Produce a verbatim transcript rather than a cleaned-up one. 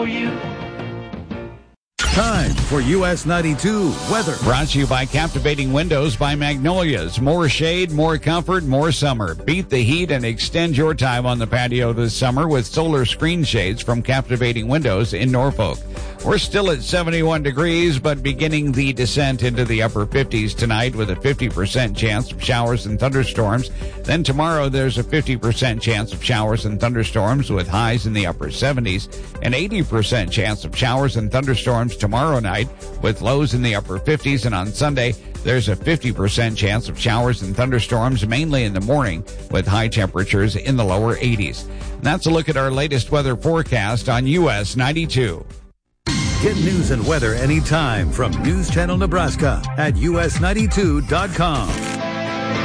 for you. Time for U S ninety-two weather. Brought to you by Captivating Windows by Magnolias. More shade, more comfort, more summer. Beat the heat and extend your time on the patio this summer with solar screen shades from Captivating Windows in Norfolk. We're still at seventy-one degrees, but beginning the descent into the upper fifties tonight with a fifty percent chance of showers and thunderstorms. Then tomorrow there's a fifty percent chance of showers and thunderstorms with highs in the upper seventies. An eighty percent chance of showers and thunderstorms tomorrow night with lows in the upper fifties. And on Sunday, there's a fifty percent chance of showers and thunderstorms mainly in the morning with high temperatures in the lower eighties. And that's a look at our latest weather forecast on U S ninety-two. Get news and weather anytime from News Channel Nebraska at U S ninety-two dot com.